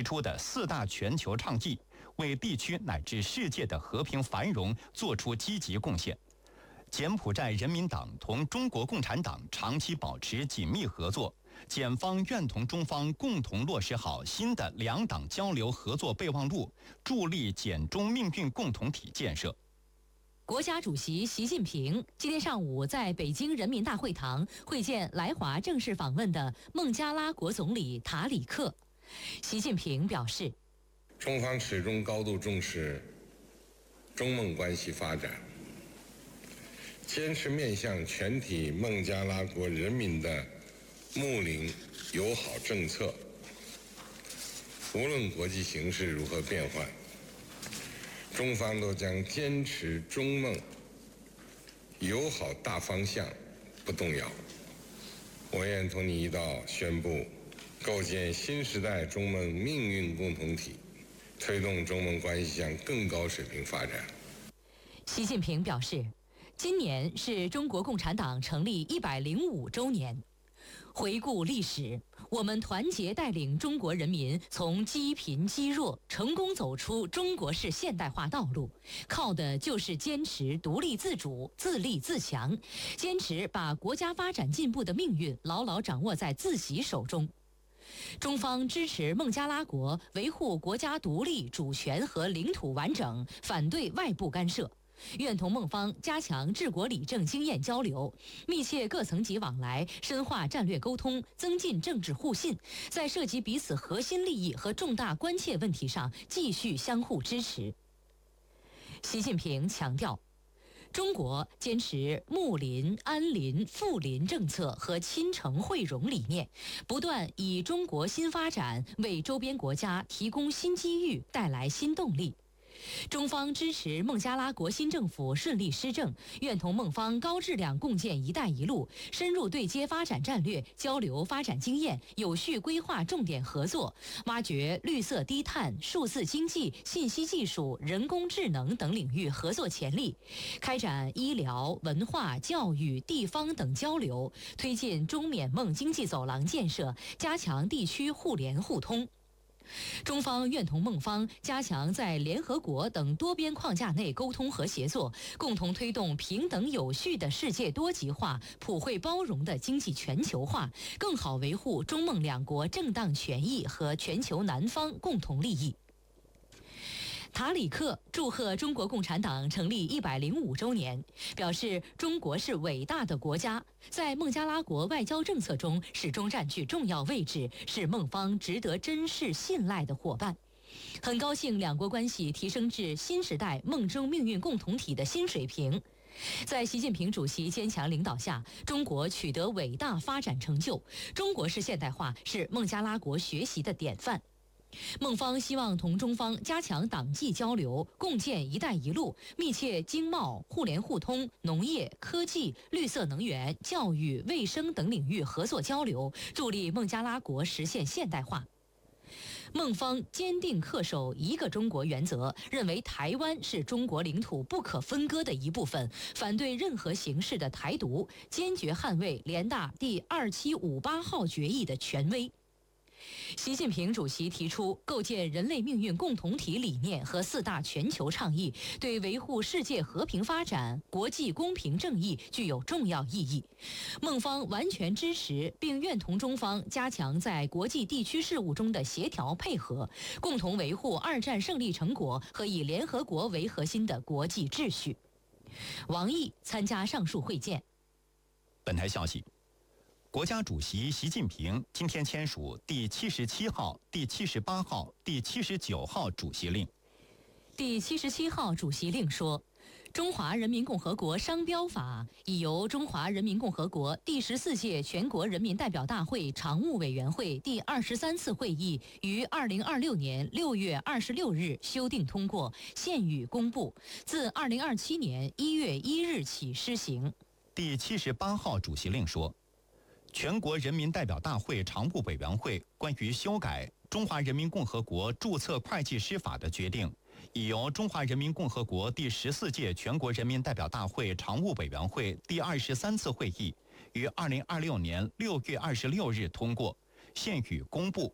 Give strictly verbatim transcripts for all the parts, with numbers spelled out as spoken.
提出的四大全球倡议，为地区乃至世界的和平繁荣做出积极贡献。柬埔寨人民党同中国共产党长期保持紧密合作，柬方愿同中方共同落实好新的两党交流合作备忘录，助力柬中命运共同体建设。 国家主席习近平今天上午在北京人民大会堂会见来华正式访问的孟加拉国总理塔里克。习近平表示， 中方始终高度重视中孟关系发展，坚持面向全体孟加拉国人民的睦邻友好政策。无论国际形势如何变换，中方都将坚持中孟友好大方向不动摇。我愿同你一道宣布，构建新时代中孟命运共同体，推动中孟关系向更高水平发展。 习近平表示，今年是中国共产党成立一百零五周年。回顾历史，我们团结带领中国人民从积贫积弱成功走出中国式现代化道路，靠的就是坚持独立自主、自立自强，坚持把国家发展进步的命运牢牢掌握在自己手中。中方支持孟加拉国维护国家独立、主权和领土完整，反对外部干涉。愿同孟方加强治国理政经验交流，密切各层级往来，深化战略沟通，增进政治互信，在涉及彼此核心利益和重大关切问题上继续相互支持。习近平强调，中国坚持睦邻、安邻、富邻政策和亲诚惠容理念，不断以中国新发展为周边国家提供新机遇，带来新动力。中方支持孟加拉国新政府顺利施政，愿同孟方高质量共建“一带一路”，深入对接发展战略，交流发展经验，有序规划重点合作，挖掘绿色低碳、数字经济、信息技术、人工智能等领域合作潜力，开展医疗、文化、教育、地方等交流，推进中缅孟经济走廊建设，加强地区互联互通。中方愿同孟方加强在联合国等多边框架内沟通和协作，共同推动平等有序的世界多极化、普惠包容的经济全球化，更好维护中孟两国正当权益和全球南方共同利益。塔里克祝贺中国共产党成立一百零五周年，表示中国是伟大的国家，在孟加拉国外交政策中始终占据重要位置，是孟方值得珍视信赖的伙伴。很高兴两国关系提升至新时代孟中命运共同体的新水平。在习近平主席坚强领导下，中国取得伟大发展成就，中国式现代化是孟加拉国学习的典范。孟方希望同中方加强党际交流，共建“一带一路”，密切经贸、互联互通、农业、科技、绿色能源、教育、卫生等领域合作交流，助力孟加拉国实现现代化。孟方坚定恪守一个中国原则，认为台湾是中国领土不可分割的一部分，反对任何形式的台独，坚决捍卫联大第二七五八号决议的权威。习近平主席提出构建人类命运共同体理念和四大全球倡议，对维护世界和平发展、国际公平正义具有重要意义。孟方完全支持，并愿同中方加强在国际地区事务中的协调配合，共同维护二战胜利成果和以联合国为核心的国际秩序。王毅参加上述会见。 本台消息，国家主席习近平今天签署第七十七号、第七十八号、第七十九号主席令。 第七十七号主席令说，中华人民共和国商标法已由中华人民共和国第十四届全国人民代表大会常务委员会第二十三次会议于二零二六年六月二十六日修订通过，现予公布，自二零二七年一月一日起施行。 第七十八号主席令说，全国人民代表大会常务委员会关于修改《中华人民共和国注册会计师法》的决定，已由中华人民共和国第十四届全国人民代表大会常务委员会第二十三次会议于二零二六年六月二十六日通过，现予公布，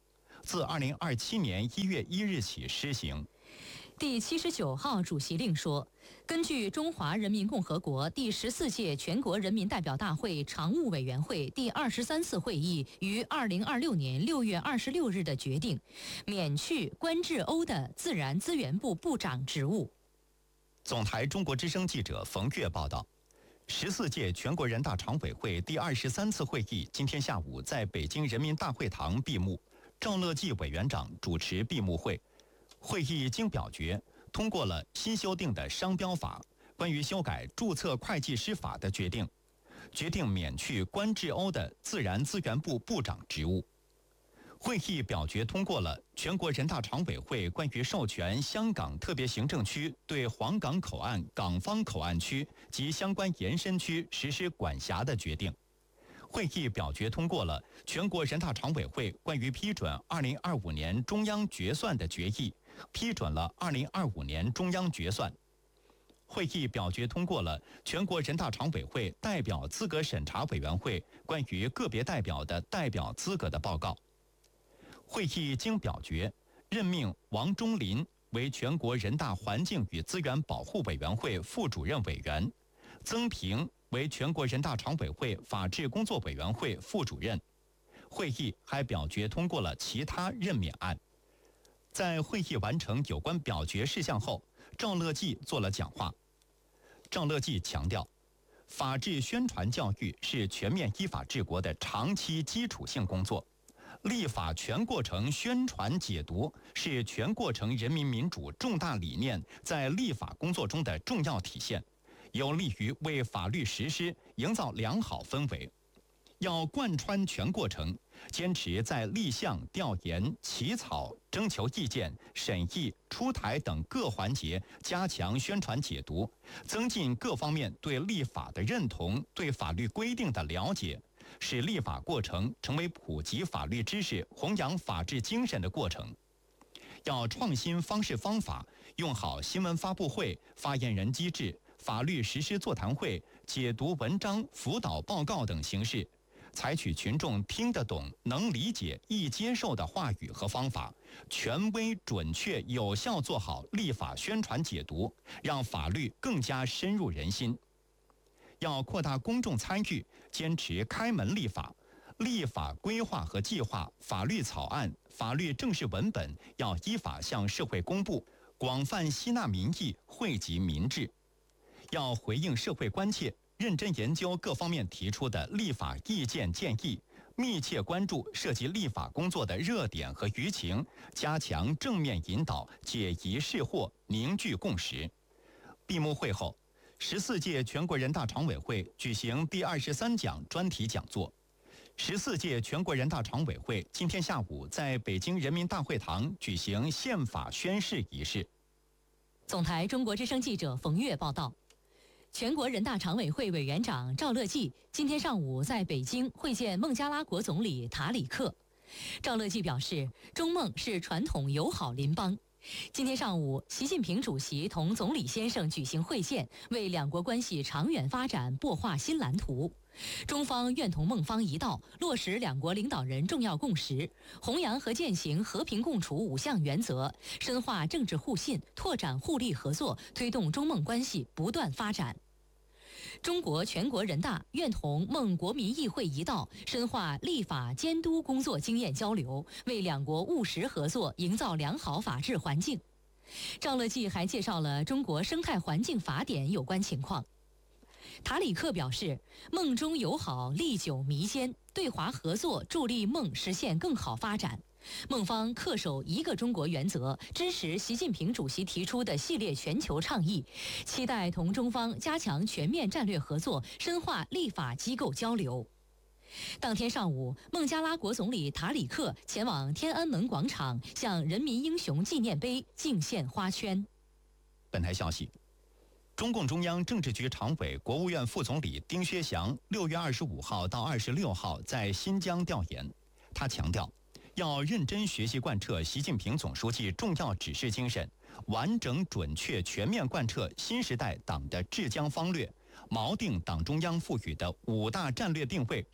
自二零二七年一月一日起施行。 第七十九号主席令说，根据中华人民共和国第十四届全国人民代表大会常务委员会第二十三次会议于二零二六年六月二十六日的决定，免去关志欧的自然资源部部长职务。 总台中国之声记者冯月报道，十四届全国人大常委会第二十三次会议今天下午在北京人民大会堂闭幕，赵乐际委员长主持闭幕会。会议经表决通过了新修订的商标法、关于修改注册会计师法的决定，决定免去关志欧的自然资源部部长职务。会议表决通过了全国人大常委会关于授权香港特别行政区对黄港口岸港方口岸区及相关延伸区实施管辖的决定。会议表决通过了全国人大常委会关于批准二零二五年中央决算的决议，批准了二零二五年中央决算。会议表决通过了全国人大常委会代表资格审查委员会关于个别代表的代表资格的报告。会议经表决任命王忠林为全国人大环境与资源保护委员会副主任委员，曾平为全国人大常委会法制工作委员会副主任。会议还表决通过了其他任免案。在会议完成有关表决事项后，赵乐际做了讲话。赵乐际强调，法治宣传教育是全面依法治国的长期基础性工作，立法全过程宣传解读是全过程人民民主重大理念在立法工作中的重要体现，有利于为法律实施营造良好氛围。要贯穿全过程，坚持在立项、调研、起草、征求意见、审议、出台等各环节加强宣传解读，增进各方面对立法的认同、对法律规定的了解，使立法过程成为普及法律知识、弘扬法治精神的过程。要创新方式方法，用好新闻发布会、发言人机制、法律实施座谈会、解读文章、辅导报告等形式，采取群众听得懂、能理解、易接受的话语和方法，权威、准确、有效做好立法宣传解读，让法律更加深入人心。要扩大公众参与，坚持开门立法，立法规划和计划、法律草案、法律正式文本要依法向社会公布，广泛吸纳民意，惠及民智。要回应社会关切，认真研究各方面提出的立法意见建议，密切关注涉及立法工作的热点和舆情，加强正面引导，解疑释惑，凝聚共识。闭幕会后，十四届全国人大常委会举行第二十三讲专题讲座。十四届全国人大常委会今天下午在北京人民大会堂举行宪法宣誓仪式。 总台中国之声记者冯月报道。全国人大常委会委员长赵乐际今天上午在北京会见孟加拉国总理塔里克。赵乐际表示，中孟是传统友好邻邦。今天上午，习近平主席同总理先生举行会见，为两国关系长远发展擘画新蓝图。中方愿同孟方一道，落实两国领导人重要共识，弘扬和践行和平共处五项原则，深化政治互信，拓展互利合作，推动中孟关系不断发展。中国全国人大愿同孟国民议会一道，深化立法监督工作经验交流，为两国务实合作营造良好法治环境。赵乐际还介绍了中国生态环境法典有关情况。塔里克表示，孟中友好历久弥坚，对华合作助力孟实现更好发展。孟方恪守一个中国原则，支持习近平主席提出的系列全球倡议，期待同中方加强全面战略合作，深化立法机构交流。当天上午，孟加拉国总理塔里克前往天安门广场，向人民英雄纪念碑敬献花圈。 本台消息，中共中央政治局常委、国务院副总理丁薛祥六月二十五号到二十六号在新疆调研，他强调，要认真学习贯彻习近平总书记重要指示精神，完整准确全面贯彻新时代党的治疆方略，锚定党中央赋予的五大战略定位，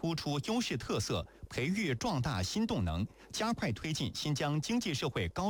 突出优势特色，培育壮大新动能，加快推进新疆经济社会高